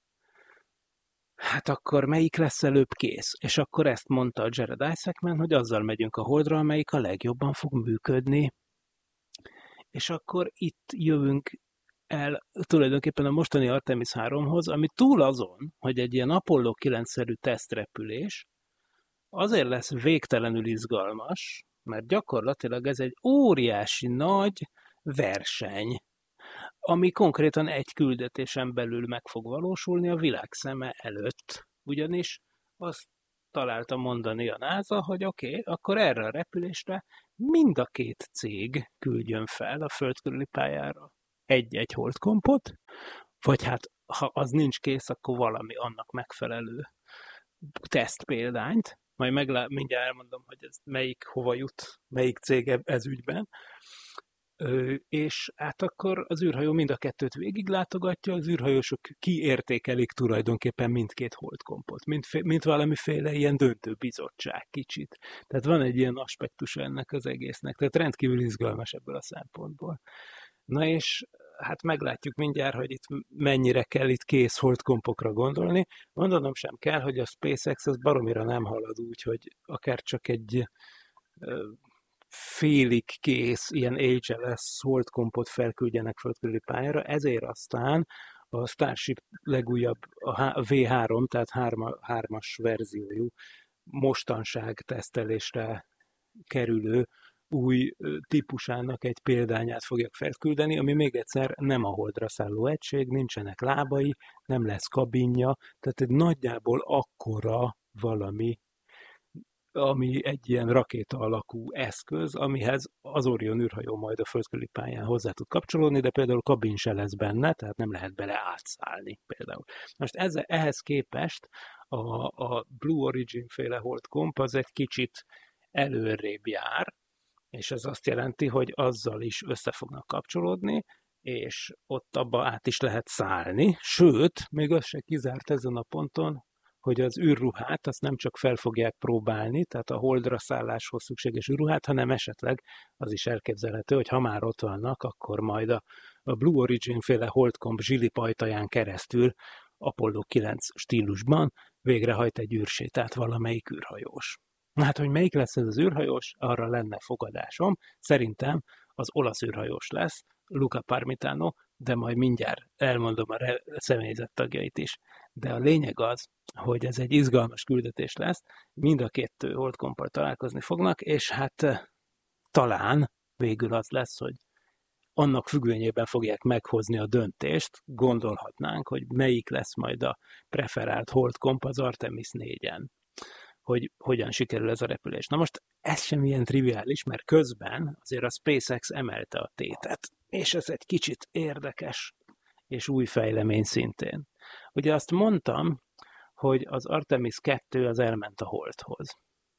hát akkor melyik lesz előbb kész? És akkor ezt mondta a Jared Isaacman, hogy azzal megyünk a Holdra, amelyik a legjobban fog működni. És akkor itt jövünk el tulajdonképpen a mostani Artemis háromhoz, ami túl azon, hogy egy ilyen Apollo kilenc-szerű tesztrepülés, azért lesz végtelenül izgalmas, mert gyakorlatilag ez egy óriási nagy verseny, ami konkrétan egy küldetésen belül meg fog valósulni a világ szeme előtt. Ugyanis azt találta mondani a NASA, hogy oké, okay, akkor erre a repülésre mind a két cég küldjön fel a föld körüli pályára egy-egy holdkompot, vagy hát ha az nincs kész, akkor valami annak megfelelő teszt példányt, majd meglá- mindjárt elmondom, hogy ez melyik hova jut, melyik cég ez ügyben, Ö, és hát akkor az űrhajó mind a kettőt végiglátogatja, az űrhajósok kiértékelik tulajdonképpen mindkét holdkompot, mint, mint valamiféle ilyen döntő bizottság kicsit. Tehát van egy ilyen aspektus ennek az egésznek, tehát rendkívül izgalmas ebből a szempontból. Na és hát meglátjuk mindjárt, hogy itt mennyire kell itt kész holdkompokra gondolni. Mondanom sem kell, hogy a SpaceX az baromira nem halad úgy, hogy akár csak egy ö, félig kész ilyen há el es holdkompot felküldjenek földkörüli pályára, ezért aztán a Starship legújabb, a vé három, tehát hárma, hármas verziójú mostanság tesztelésre kerülő új típusának egy példányát fogják felküldeni, ami még egyszer nem a Holdra szálló egység, nincsenek lábai, nem lesz kabinja, tehát egy nagyjából akkora valami, ami egy ilyen rakéta alakú eszköz, amihez az Orion űrhajó majd a földkörüli pályán hozzá tud kapcsolódni, de például kabin se lesz benne, tehát nem lehet bele átszállni például. Most ez, ehhez képest a, a Blue Origin féle holdkomp az egy kicsit előrébb jár, és ez azt jelenti, hogy azzal is össze fognak kapcsolódni, és ott abba át is lehet szállni, sőt, még az se kizárt ezen a ponton, hogy az űrruhát azt nem csak fel fogják próbálni, tehát a Holdra szálláshoz szükséges űrruhát, hanem esetleg az is elképzelhető, hogy ha már ott vannak, akkor majd a, a Blue Origin féle holdkomp zsilipajtaján keresztül Apollo kilenc stílusban végrehajt egy űrsétát valamelyik űrhajós. Hát, hogy melyik lesz ez az űrhajós, arra lenne fogadásom. Szerintem az olasz űrhajós lesz, Luca Parmitano, de majd mindjárt elmondom a személyzet tagjait is. De a lényeg az, hogy ez egy izgalmas küldetés lesz, mind a két holdkomppal találkozni fognak, és hát talán végül az lesz, hogy annak függvényében fogják meghozni a döntést, gondolhatnánk, hogy melyik lesz majd a preferált holdkomp az Artemis négyen, hogy hogyan sikerül ez a repülés. Na most ez sem ilyen triviális, mert közben azért a SpaceX emelte a tétet, és ez egy kicsit érdekes és új fejlemény szintén. Ugye azt mondtam, hogy az Artemis kettő az elment a Holdhoz,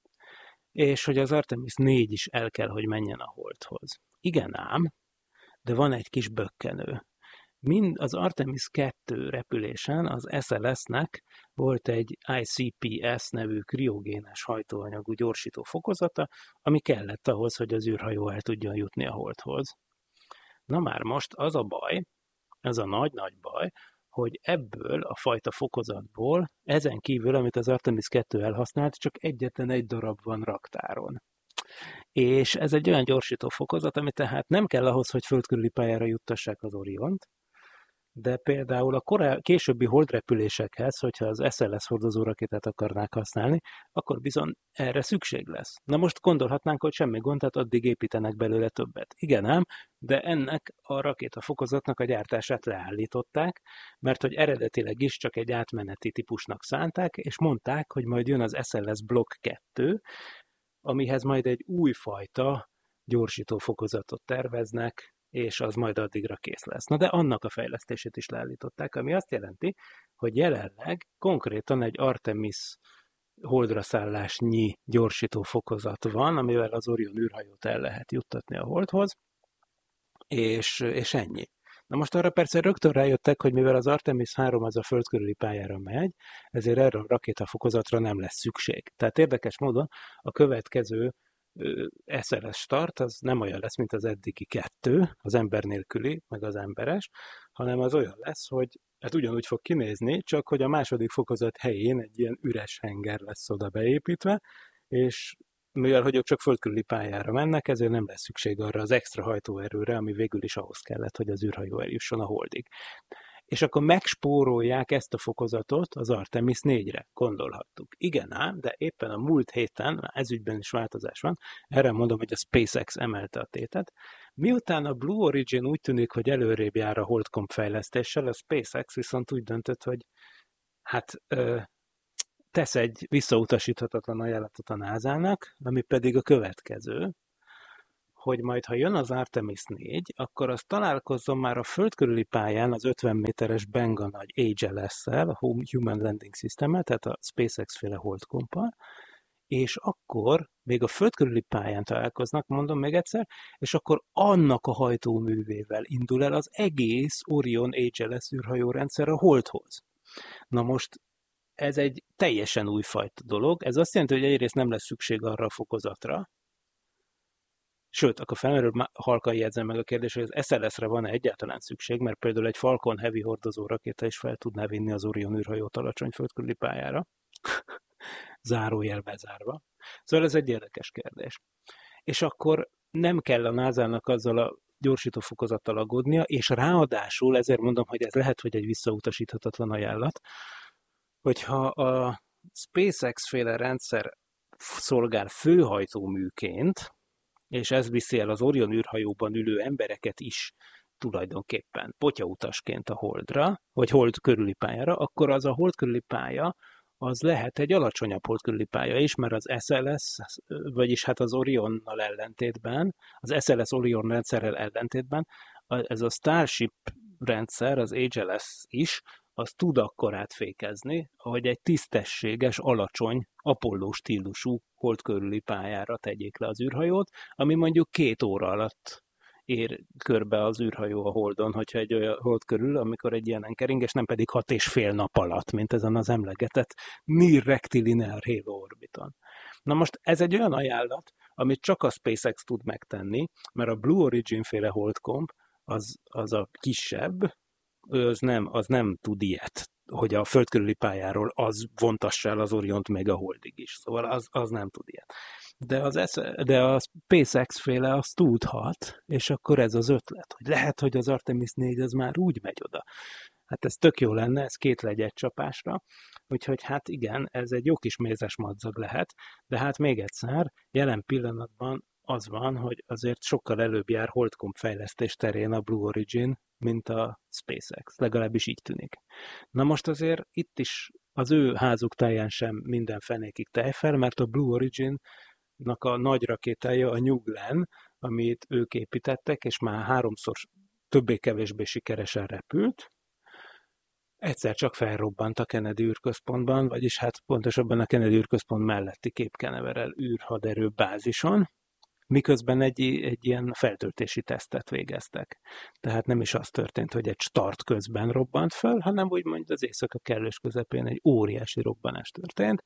és hogy az Artemis négy is el kell, hogy menjen a Holdhoz. Igen ám, de van egy kis bökkenő. Mind az Artemis kettő repülésen az es el es-nek volt egy i cé pé es nevű kriogénes hajtóanyagú gyorsító fokozata, ami kellett ahhoz, hogy az űrhajó el tudjon jutni a Holdhoz. Na már most az a baj, ez a nagy-nagy baj, hogy ebből a fajta fokozatból, ezen kívül, amit az Artemis kettő elhasznált, csak egyetlen egy darab van raktáron. És ez egy olyan gyorsító fokozat, ami tehát nem kell ahhoz, hogy földkörüli pályára juttassák az Oriont, de például a korá, későbbi holdrepülésekhez, hogyha az es el es hordozó rakétát akarnák használni, akkor bizony erre szükség lesz. Na most gondolhatnánk, hogy semmi gond, tehát addig építenek belőle többet. Igen ám, de ennek a rakétafokozatnak a gyártását leállították, mert hogy eredetileg is csak egy átmeneti típusnak szánták, és mondták, hogy majd jön az es el es Block kettő, amihez majd egy újfajta gyorsító fokozatot terveznek, és az majd addigra kész lesz. Na de annak a fejlesztését is leállították, ami azt jelenti, hogy jelenleg konkrétan egy Artemis holdra szállásnyi gyorsító fokozat van, amivel az Orion űrhajót el lehet juttatni a holdhoz, és, és ennyi. Na most arra persze rögtön rájöttek, hogy mivel az Artemis három az a föld körüli pályára megy, ezért erre a rakétafokozatra nem lesz szükség. Tehát érdekes módon a következő es el es start az nem olyan lesz, mint az eddigi kettő, az ember nélküli, meg az emberes, hanem az olyan lesz, hogy hát ugyanúgy fog kinézni, csak hogy a második fokozat helyén egy ilyen üres henger lesz oda beépítve, és mivel hogy ők csak földkörüli pályára mennek, ezért nem lesz szükség arra az extra hajtóerőre, ami végül is ahhoz kellett, hogy az űrhajó eljusson a holdig. És akkor megspórolják ezt a fokozatot az Artemis négyre, gondolhattuk. Igen ám, de éppen a múlt héten, ezügyben is változás van, erre mondom, hogy a SpaceX emelte a tétet. Miután a Blue Origin úgy tűnik, hogy előrébb jár a Holdcomp fejlesztéssel, a SpaceX viszont úgy döntött, hogy hát ö, tesz egy visszautasíthatatlan ajánlatot a nászának, ami pedig a következő, hogy majd, ha jön az Artemis négy, akkor az találkozzon már a föld körüli pályán az ötven méteres Benga nagy há el es-szel, a Human Landing System-el, tehát a SpaceX-féle Holdcomp-al, és akkor még a föld körüli pályán találkoznak, mondom még egyszer, és akkor annak a hajtóművével indul el az egész Orion há el es űrhajórendszer a Holdhoz. Na most ez egy teljesen újfajta dolog, ez azt jelenti, hogy egyrészt nem lesz szükség arra a fokozatra, sőt, akkor felmerül halkan jegyzem meg a kérdés, hogy az es el es-re van-e egyáltalán szükség, mert például egy Falcon Heavy hordozó rakéta is fel tudná vinni az Orion űrhajót alacsony földkörüli pályára. Zárójel bezárva. Szóval ez egy érdekes kérdés. És akkor nem kell a nászának azzal a gyorsító fokozattal aggódnia, és ráadásul, ezért mondom, hogy ez lehet, hogy egy visszautasíthatatlan ajánlat, hogyha a SpaceX-féle rendszer szolgál főhajtóműként, és ez viszi el az Orion űrhajóban ülő embereket is tulajdonképpen potyautasként a Holdra, vagy Hold körüli pályára, akkor az a Hold körüli pálya, az lehet egy alacsonyabb hold körüli pálya is, mert az es el es, vagyis hát az Orionnal ellentétben, az es el es Orion rendszerrel ellentétben, ez a Starship rendszer, az há el es is, az tud akkor átfékezni, hogy egy tisztességes, alacsony, Apollo stílusú hold körüli pályára tegyék le az űrhajót, ami mondjuk két óra alatt ér körbe az űrhajó a Holdon, hogyha egy olyan hold körül, amikor egy ilyenen kering, és nem pedig hat és fél nap alatt, mint ezen az emlegetett Near Rectilinear Halo orbiton. Na most ez egy olyan ajánlat, amit csak a SpaceX tud megtenni, mert a Blue Origin féle Holdcomp az, az a kisebb, az nem, az nem tud ilyet, hogy a föld körüli pályáról az vontassa el az Oriont meg a Holdig is. Szóval az, az nem tud ilyet. De, az, de a SpaceX féle az tudhat, és akkor ez az ötlet, hogy lehet, hogy az Artemis négy az már úgy megy oda. Hát ez tök jó lenne, ez két legy csapásra, úgyhogy hát igen, ez egy jó kis mézes madzag lehet, de hát még egyszer, jelen pillanatban az van, hogy azért sokkal előbb jár Holdcomp fejlesztés terén a Blue Origin, mint a SpaceX, legalábbis így tűnik. Na most azért itt is az ő házuk táján sem minden fenékig tejfel, mert a Blue Origin-nak a nagy rakétája a New Glenn, amit ők építettek, és már háromszor többé-kevésbé sikeresen repült. Egyszer csak felrobbant a Kennedy űrközpontban, vagyis hát pontosabban a Kennedy űrközpont melletti Cape Canaveral űrhaderő bázison, miközben egy, egy ilyen feltöltési tesztet végeztek. Tehát nem is az történt, hogy egy start közben robbant föl, hanem úgymond az éjszaka kellős közepén egy óriási robbanás történt.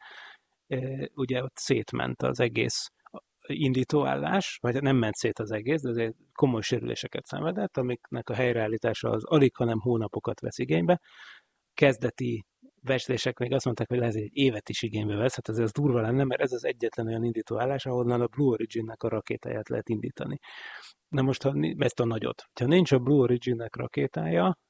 Ugye ott szétment az egész indítóállás, vagy nem ment szét az egész, de azért komoly sérüléseket szenvedett, amiknek a helyreállítása az alig, hanem hónapokat vesz igénybe. Kezdeti becslések még azt mondták, hogy lehet, hogy egy évet is igénybe vesz, hát ez, ez durva lenne, mert ez az egyetlen olyan indítóállás, ahonnan a Blue Origin-nek a rakétáját lehet indítani. Na most, ha ezt a nagyot, ha nincs a Blue Origin-nek rakétája,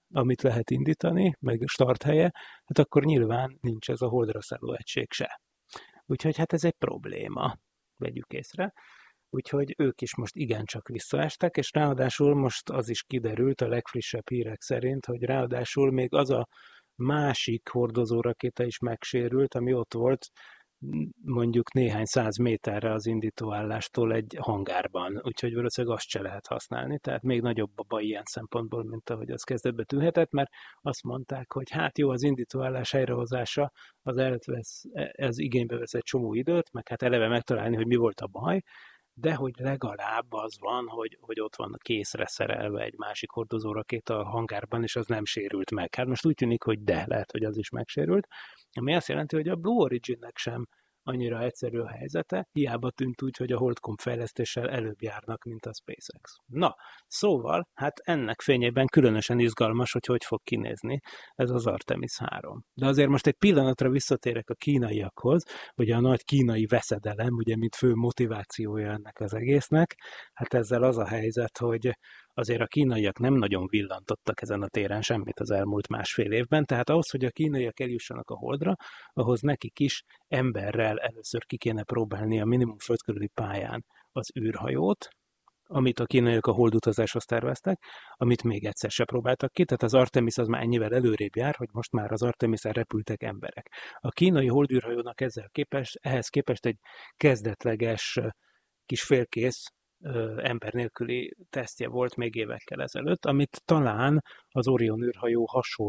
amit lehet indítani, meg starthelye, hát akkor nyilván nincs ez a holdra szálló egység se. Úgyhogy hát ez egy probléma, vegyük észre. Úgyhogy ők is most igencsak visszaestek, és ráadásul most az is kiderült a legfrissebb hírek szerint, hogy ráadásul még az a másik hordozórakéta is megsérült, ami ott volt mondjuk néhány száz méterre az indítóállástól egy hangárban, úgyhogy valószínűleg azt se lehet használni, tehát még nagyobb a baj ilyen szempontból, mint ahogy az kezdetbe tűnhetett, mert azt mondták, hogy hát jó, az indítóállás helyrehozása, az elvesz, ez igénybe vesz egy csomó időt, meg hát eleve megtalálni, hogy mi volt a baj, de hogy legalább az van, hogy, hogy ott van készre szerelve egy másik hordozórakéta a hangárban, és az nem sérült meg. Hát most úgy tűnik, hogy de, lehet, hogy az is megsérült, ami azt jelenti, hogy a Blue Originnek sem annyira egyszerű a helyzete, hiába tűnt úgy, hogy a Holdcom fejlesztéssel előbb járnak, mint a SpaceX. Na, szóval, hát ennek fényében különösen izgalmas, hogy hogy fog kinézni ez az Artemis három. De azért most egy pillanatra visszatérek a kínaiakhoz, ugye a nagy kínai veszedelem, ugye mint fő motivációja ennek az egésznek, hát ezzel az a helyzet, hogy azért a kínaiak nem nagyon villantottak ezen a téren semmit az elmúlt másfél évben, tehát ahhoz, hogy a kínaiak eljussanak a Holdra, ahhoz nekik is emberrel először ki kéne próbálni a minimum földkörüli pályán az űrhajót, amit a kínaiak a holdutazáshoz terveztek, amit még egyszer se próbáltak ki, tehát az Artemis az már ennyivel előrébb jár, hogy most már az Artemisen repültek emberek. A kínai holdűrhajónak ezzel képest, ehhez képest egy kezdetleges kis félkész ember nélküli tesztje volt még évekkel ezelőtt, amit talán az Orion űrhajó hasonló